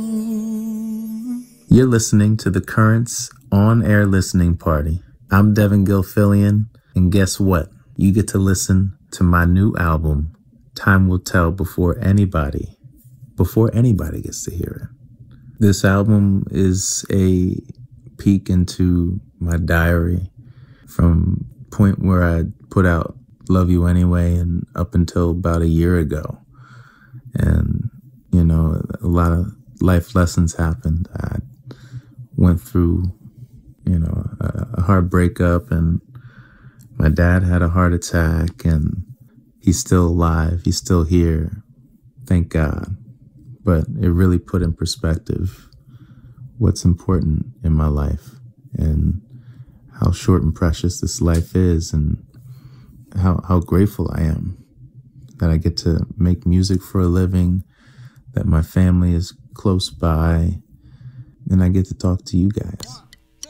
You're listening to the Currents on-air listening party. I'm Devin Gilfillian, and guess what? You get to listen to my new album, Time Will Tell, before anybody gets to hear it. This album is a peek into my diary from point where I put out Love You Anyway and up until about a year ago. And, you know, a lot of life lessons happened. I went through, you know, a hard breakup, and my dad had a heart attack, and he's still alive. He's still here. Thank God. But it really put in perspective what's important in my life and how short and precious this life is, and how grateful I am that I get to make music for a living, that my family is close by, and I get to talk to you guys.